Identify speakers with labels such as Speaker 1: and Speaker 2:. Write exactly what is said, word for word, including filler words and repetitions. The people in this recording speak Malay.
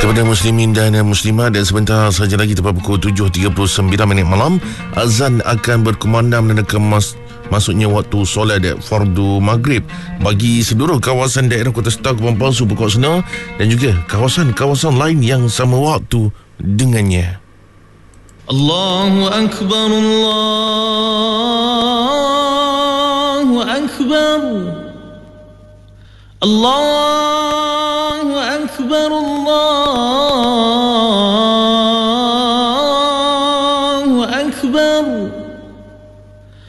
Speaker 1: Kepada muslimin dan muslimat, dan sebentar saja lagi tepat pukul tujuh tiga puluh sembilan minit malam, azan akan berkumandang menandakan mas masuknya waktu solat fardu maghrib bagi seluruh kawasan daerah Kota Star, Kepulauan Palsu, Pokok Senar dan juga kawasan-kawasan lain yang sama waktu dengannya.
Speaker 2: Allahu Akbar, Allahu Akbar, Allahu Akbar, Allah